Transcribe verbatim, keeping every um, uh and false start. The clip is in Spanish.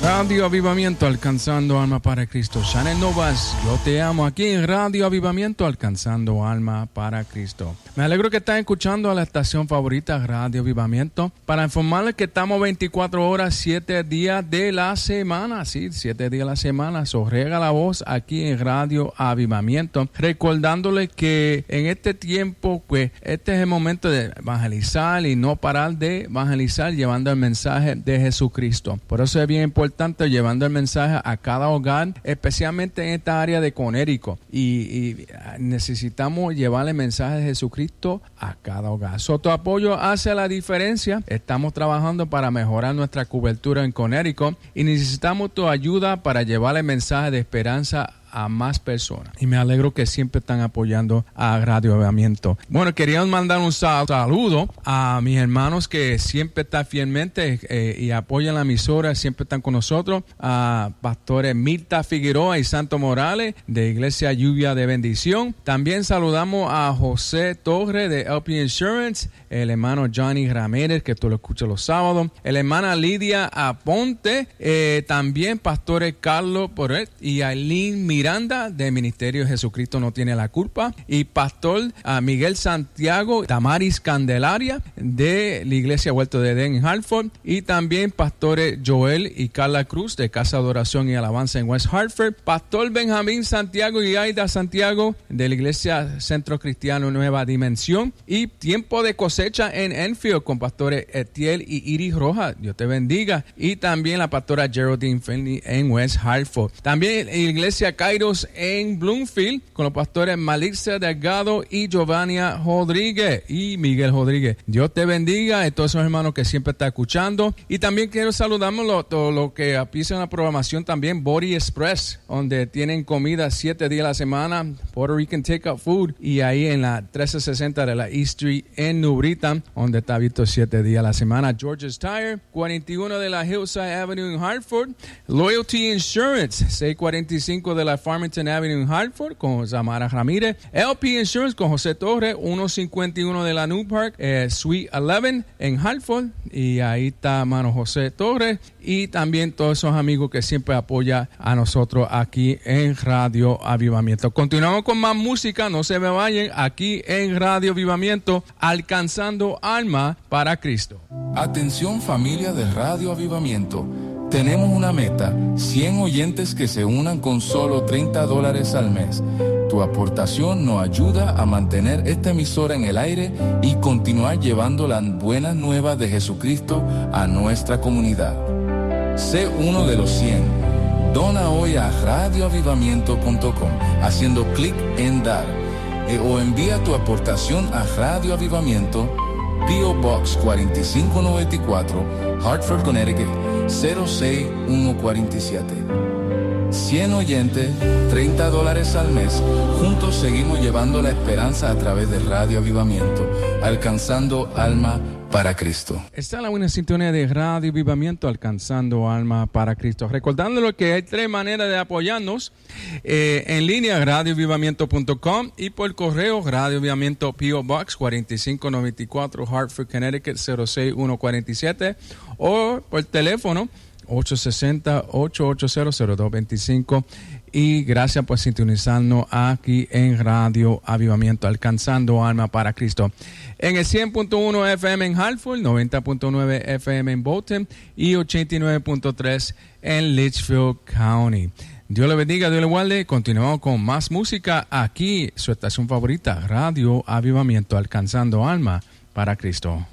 Radio Avivamiento, alcanzando alma para Cristo. Chanel Novas, yo te amo aquí en Radio Avivamiento, alcanzando alma para Cristo. Me alegro que están escuchando a la estación favorita, Radio Avivamiento, para informarles que estamos veinticuatro horas, siete días de la semana. Sí, siete días de la semana. So, riega la voz aquí en Radio Avivamiento, recordándoles que en este tiempo, pues, este es el momento de evangelizar y no parar de evangelizar, llevando el mensaje de Jesucristo. Por eso es bien importante llevando el mensaje a cada hogar, especialmente en esta área de Connecticut, y, y necesitamos llevar el mensaje de Jesucristo a cada hogar. So, tu apoyo hace la diferencia. Estamos trabajando para mejorar nuestra cobertura en Connecticut y necesitamos tu ayuda para llevar el mensaje de esperanza a más personas. Y me alegro que siempre están apoyando a Radio Avivamiento. Bueno, queríamos mandar un sal- saludo a mis hermanos que siempre están fielmente eh, y apoyan la emisora, siempre están con nosotros, a pastores Mirta Figueroa y Santo Morales de Iglesia Lluvia de Bendición. También saludamos a José Torre de L P Insurance, el hermano Johnny Ramírez, que tú lo escuchas los sábados, la hermana Lidia Aponte, eh, también pastores Carlos Porret y Aileen Miranda Miranda del Ministerio Jesucristo No Tiene la Culpa, y pastor uh, Miguel Santiago Tamaris Candelaria de la Iglesia Huerto de Edén en Hartford, y también pastores Joel y Carla Cruz de Casa de Oración y Alabanza en West Hartford, pastor Benjamín Santiago y Aida Santiago de la Iglesia Centro Cristiano Nueva Dimensión, y tiempo de cosecha en Enfield con pastores Etiel y Iris Rojas. Dios te bendiga. Y también la pastora Geraldine Finley en West Hartford. También la Iglesia Kairos en Bloomfield con los pastores Malicia Delgado y Giovannia Rodríguez y Miguel Rodríguez. Dios te bendiga a todos esos hermanos que siempre están escuchando. Y también quiero saludarnos lo, todo lo que empieza en la programación también, Body Express, donde tienen comida siete días a la semana, Puerto Rican Takeout Food, y ahí en la trece sesenta de la East Street en New Britain, donde está abierto siete días a la semana. George's Tire, cuarenta y uno de la Hillside Avenue en Hartford. Loyalty Insurance, seiscientos cuarenta y cinco de la Farmington Avenue en Hartford con Samara Ramírez. L P Insurance con José Torres, ciento cincuenta y uno de la New Park, eh, Suite once en Hartford, y ahí está mano José Torres, y también todos esos amigos que siempre apoyan a nosotros aquí en Radio Avivamiento. Continuamos con más música, no se me vayan, aquí en Radio Avivamiento, alcanzando alma para Cristo. Atención familia de Radio Avivamiento. Tenemos una meta, cien oyentes que se unan con solo treinta dólares al mes. Tu aportación nos ayuda a mantener esta emisora en el aire y continuar llevando las buenas nuevas de Jesucristo a nuestra comunidad. Sé uno de los cien. Dona hoy a radio avivamiento punto com haciendo clic en dar eh, o envía tu aportación a Radio Avivamiento, P O Box cuarenta y cinco noventa y cuatro, Hartford, Connecticut cero seis uno cuatro siete. cien oyentes, treinta dólares al mes. Juntos seguimos llevando la esperanza a través de Radio Avivamiento, alcanzando alma para Cristo. Está en la buena sintonía de Radio Avivamiento, alcanzando alma para Cristo. Recordándolo que hay tres maneras de apoyarnos. Eh, en línea, radio avivamiento punto com, y por correo, Radio Avivamiento, P O Box cuarenta y cinco noventa y cuatro, Hartford, Connecticut cero seis uno cuatro siete, o por teléfono ocho seis cero, ocho ocho cero, cero dos dos cinco. Y gracias por sintonizarnos aquí en Radio Avivamiento, alcanzando alma para Cristo. En el cien punto uno F M en Hartford, noventa punto nueve F M en Bolton y ochenta y nueve punto tres en Litchfield County. Dios le bendiga, Dios le guarde. Continuamos con más música aquí, su estación favorita, Radio Avivamiento, alcanzando alma para Cristo.